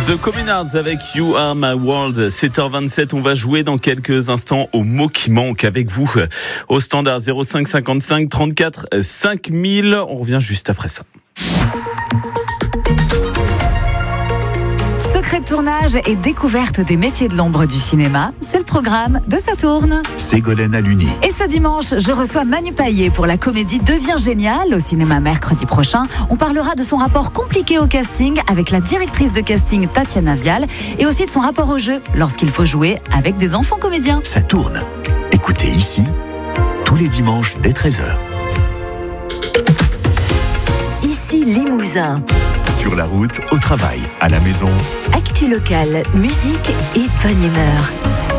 The Communards avec You Are My World, 7h27, on va jouer dans quelques instants au mot qui manque avec vous au standard 05 55 34 5000. On revient juste après ça. Secret de tournage et découverte des métiers de l'ombre du cinéma, c'est le programme de Ça tourne. Ségolène Aluni. Et ce dimanche, je reçois Manu Payet pour la comédie Devient génial au cinéma mercredi prochain. On parlera de son rapport compliqué au casting avec la directrice de casting Tatiana Vial et aussi de son rapport au jeu lorsqu'il faut jouer avec des enfants comédiens. Ça tourne. Écoutez ici, tous les dimanches dès 13h. Ici Limousin. Sur la route, au travail, à la maison. Actu locale, musique et bonne humeur.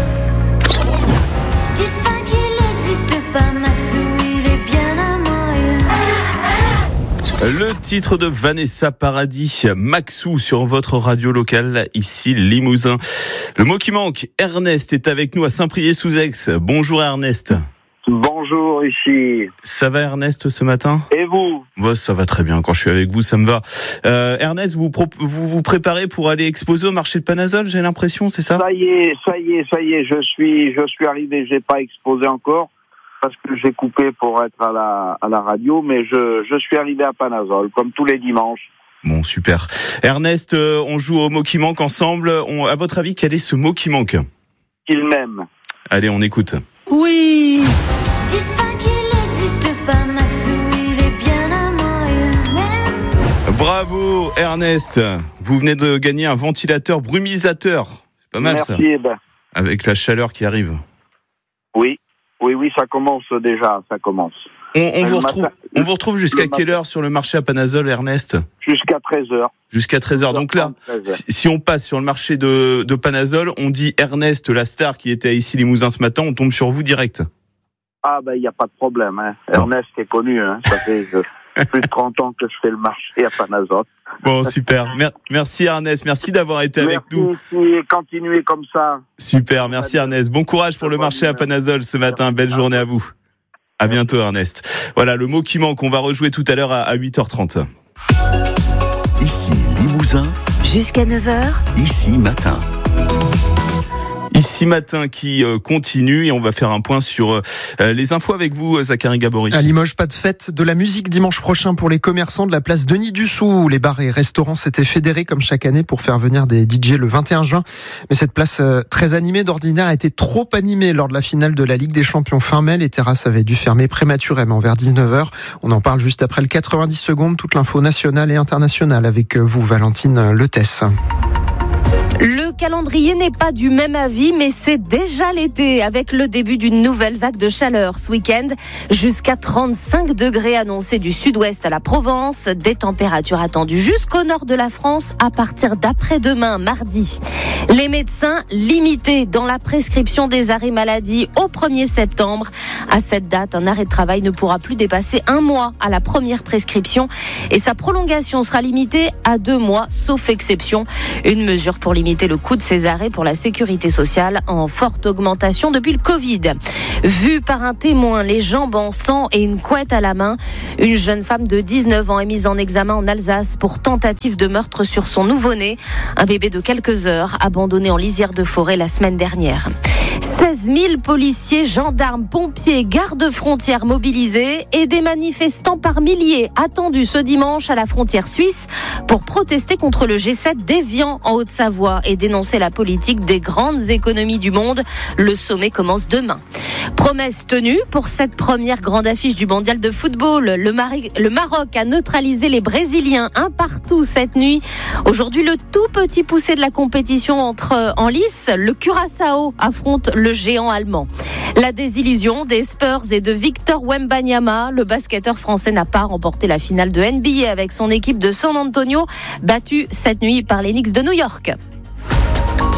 Dites pas qu'il n'existe pas, Maxou, il est bien à moi. Le titre de Vanessa Paradis, Maxou sur votre radio locale, ici Limousin. Le mot qui manque, Ernest est avec nous à Saint-Priest-sous-Aix. Bonjour Ernest. Bonjour, ici. Ça va Ernest ce matin ? Et vous ? Moi, ça va très bien. Quand je suis avec vous, ça me va. Ernest, vous vous préparez pour aller exposer au marché de Panazol, j'ai l'impression, c'est ça ? Ça y est. Je suis arrivé. J'ai pas exposé encore parce que j'ai coupé pour être à la radio, mais je suis arrivé à Panazol comme tous les dimanches. Bon, super. Ernest, on joue au mot qui manque ensemble. À votre avis, quel est ce mot qui manque ? Qu'il m'aime. Allez, on écoute. Oui. Dites pas qu'il n'existe pas, Maxou, il est bien à moi. Bravo Ernest, vous venez de gagner un ventilateur brumisateur. C'est pas mal. Merci, ça. eh ben. Avec la chaleur qui arrive. Oui, ça commence déjà, ça commence. On vous retrouve jusqu'à quelle heure sur le marché à Panazol, Ernest ? Jusqu'à 13h. Jusqu'à 13h. Donc là, si on passe sur le marché de Panazol, on dit Ernest, la star qui était à ici Limousin ce matin, on tombe sur vous direct. Ah ben, il n'y a pas de problème. Hein. Ernest est connu. Hein. Ça fait plus de 30 ans que je fais le marché à Panazol. Bon, super. Merci Ernest, merci d'avoir été avec nous. Merci, continuez comme ça. Super, merci Ernest. Bon courage pour le marché à Panazol ce matin. Belle journée à vous. À bientôt Ernest. Voilà, le mot qui manque, on va rejouer tout à l'heure à 8h30. Ici Limousin. Jusqu'à 9h. Ici matin. Ici matin qui continue et on va faire un point sur les infos avec vous, Zachary Gabory. À Limoges, pas de fête de la musique dimanche prochain pour les commerçants de la place Denis-Dussopt. Les bars et restaurants s'étaient fédérés comme chaque année pour faire venir des DJ le 21 juin. Mais cette place très animée d'ordinaire a été trop animée lors de la finale de la Ligue des Champions fin mai. Les terrasses avaient dû fermer prématurément vers 19h. On en parle juste après le 90 secondes. Toute l'info nationale et internationale avec vous, Valentine Letès. Le calendrier n'est pas du même avis, mais c'est déjà l'été avec le début d'une nouvelle vague de chaleur ce week-end. Jusqu'à 35 degrés annoncés du sud-ouest à la Provence. Des températures attendues jusqu'au nord de la France à partir d'après-demain, mardi. Les médecins limités dans la prescription des arrêts maladie au 1er septembre. À cette date, un arrêt de travail ne pourra plus dépasser 1 mois à la première prescription et sa prolongation sera limitée à 2 mois, sauf exception. Une mesure pour limiter le coût de ces arrêts pour la sécurité sociale en forte augmentation depuis le Covid. Vue par un témoin, les jambes en sang et une couette à la main, une jeune femme de 19 ans est mise en examen en Alsace pour tentative de meurtre sur son nouveau-né, un bébé de quelques heures abandonné en lisière de forêt la semaine dernière. 16 000 policiers, gendarmes, pompiers, gardes-frontières mobilisés et des manifestants par milliers attendus ce dimanche à la frontière suisse pour protester contre le G7 d'Évian en Haute-Savoie et dénoncer la politique des grandes économies du monde. Le sommet commence demain. Promesse tenue pour cette première grande affiche du mondial de football. Le Maroc a neutralisé les Brésiliens 1-1 cette nuit. Aujourd'hui, le tout petit poussé de la compétition entre en lice. Le Curaçao affronte le géant allemand. La désillusion des Spurs et de Victor Wembanyama. Le basketteur français n'a pas remporté la finale de NBA avec son équipe de San Antonio, battue cette nuit par les Knicks de New York.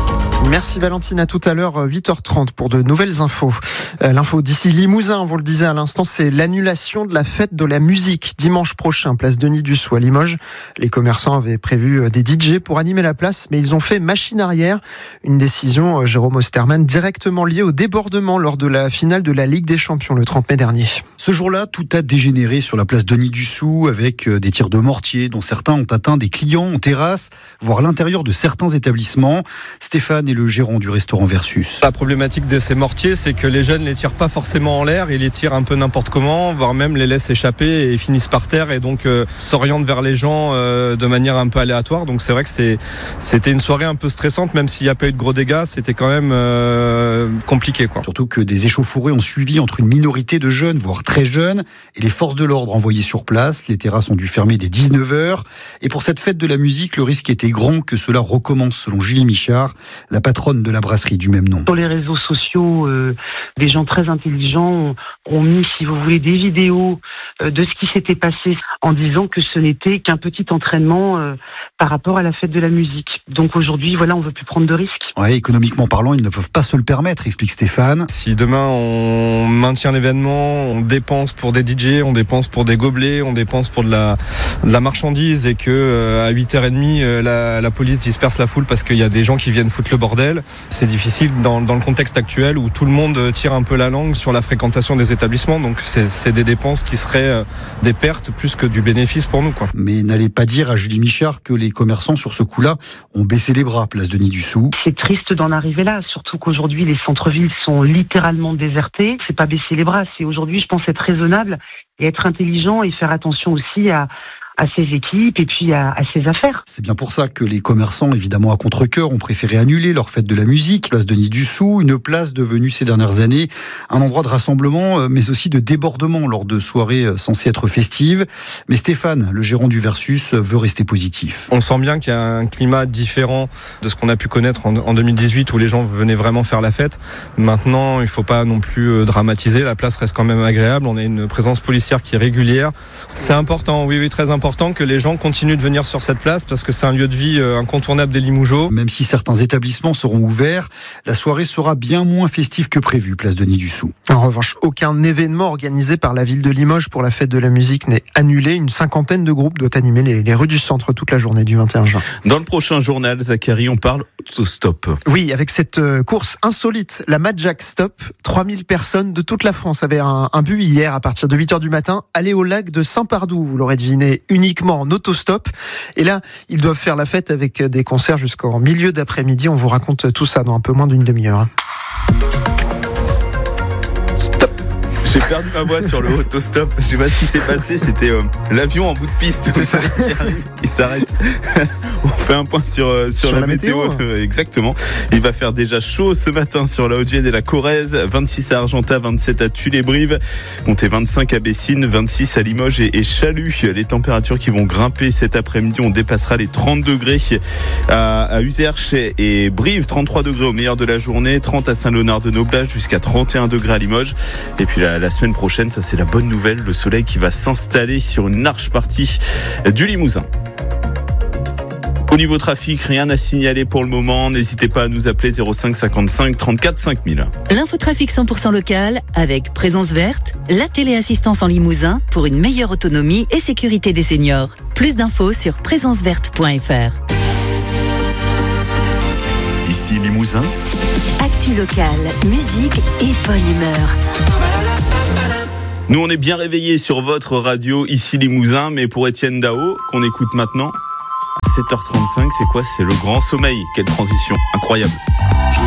Merci Valentine, à tout à l'heure 8h30 pour de nouvelles infos. L'info d'ici Limousin, vous le disiez à l'instant, c'est l'annulation de la fête de la musique dimanche prochain, place Denis-Dussault à Limoges. Les commerçants avaient prévu des DJ pour animer la place, mais ils ont fait machine arrière. Une décision, Jérôme Osterman, directement liée au débordement lors de la finale de la Ligue des Champions le 30 mai dernier. Ce jour-là, tout a dégénéré sur la place Denis-Dussault avec des tirs de mortier dont certains ont atteint des clients en terrasse, voire l'intérieur de certains établissements. Stéphane est le gérant du restaurant Versus. La problématique de ces mortiers, c'est que les jeunes les tirent pas forcément en l'air, ils les tirent un peu n'importe comment, voire même les laissent échapper et finissent par terre et donc s'orientent vers les gens de manière un peu aléatoire. Donc c'est vrai que c'était une soirée un peu stressante, même s'il n'y a pas eu de gros dégâts, c'était quand même compliqué, quoi. Surtout que des échauffourées ont suivi entre une minorité de jeunes, voire très jeunes, et les forces de l'ordre envoyées sur place. Les terrasses ont dû fermer dès 19h. Et pour cette fête de la musique, le risque était grand que cela recommence, selon Julie Michard, la patronne de la brasserie du même nom. Sur les réseaux sociaux, des gens très intelligents ont mis, si vous voulez, des vidéos de ce qui s'était passé en disant que ce n'était qu'un petit entraînement par rapport à la fête de la musique. Donc aujourd'hui, voilà, on ne veut plus prendre de risques. Ouais, économiquement parlant, ils ne peuvent pas se le permettre, explique Stéphane. Si demain on maintient l'événement, on dépense pour des DJ, on dépense pour des gobelets, on dépense pour de la marchandise et que à 8h30 la police disperse la foule parce qu'il y a des gens qui viennent foutre le bordel, c'est difficile dans le contexte actuel où tout le monde tire un peu la langue sur la fréquentation des établissements. Donc c'est des dépenses qui seraient des pertes plus que du bénéfice pour nous, quoi. Mais n'allez pas dire à Julie Michard que les commerçants sur ce coup-là ont baissé les bras, place Denis-Dussault. C'est triste d'en arriver là, surtout qu'aujourd'hui les centres-villes sont littéralement désertés. C'est pas baisser les bras, c'est aujourd'hui, je pense, être raisonnable et être intelligent et faire attention aussi à ses équipes et puis à ses affaires. C'est bien pour ça que les commerçants, évidemment à contre-cœur, ont préféré annuler leur fête de la musique. Place Denis-Dussault, une place devenue ces dernières années un endroit de rassemblement, mais aussi de débordement lors de soirées censées être festives. Mais Stéphane, le gérant du Versus, veut rester positif. On sent bien qu'il y a un climat différent de ce qu'on a pu connaître en 2018 où les gens venaient vraiment faire la fête. Maintenant, il ne faut pas non plus dramatiser. La place reste quand même agréable. On a une présence policière qui est régulière. C'est important, oui, très important que les gens continuent de venir sur cette place parce que c'est un lieu de vie incontournable des Limougeaux. Même si certains établissements seront ouverts, la soirée sera bien moins festive que prévu, place Denis-Dussault. En revanche, aucun événement organisé par la ville de Limoges pour la fête de la musique n'est annulé. Une cinquantaine de groupes doit animer les rues du centre toute la journée du 21 juin. Dans le prochain journal, Zachary, on parle autostop. Oui, avec cette course insolite, la Mad Jack Stop, 3000 personnes de toute la France avaient un but hier à partir de 8h du matin, aller au lac de Saint-Pardoux, vous l'aurez deviné, uniquement en autostop. Et là, ils doivent faire la fête avec des concerts jusqu'en milieu d'après-midi. On vous raconte tout ça dans un peu moins d'une demi-heure. Stop. J'ai perdu ma voix sur le autostop. Je sais pas ce qui s'est passé. C'était l'avion en bout de piste. C'est ça. Il s'arrête. On fait un point sur la météo. Exactement. Il va faire déjà chaud ce matin sur la Haute-Vienne et la Corrèze. 26 à Argentat, 27 à Tulle-et-Brive. Comptez 25 à Bessines, 26 à Limoges et Chalut. Les températures qui vont grimper cet après-midi. On dépassera les 30 degrés à Uzerche et Brive. 33 degrés au meilleur de la journée. 30 à Saint-Léonard-de-Noblage jusqu'à 31 degrés à Limoges. Et puis la semaine prochaine, ça c'est la bonne nouvelle, le soleil qui va s'installer sur une large partie du Limousin. Au niveau trafic, rien à signaler pour le moment. N'hésitez pas à nous appeler 05 55 34 5000. L'infotrafic 100% local avec Présence Verte, la téléassistance en Limousin pour une meilleure autonomie et sécurité des seniors. Plus d'infos sur présenceverte.fr. Ici Limousin. Actu locale, musique et bonne humeur. Nous, on est bien réveillés sur votre radio, ici Limousin, mais pour Étienne Dao, qu'on écoute maintenant, 7h35, c'est quoi ? C'est le grand sommeil. Quelle transition incroyable.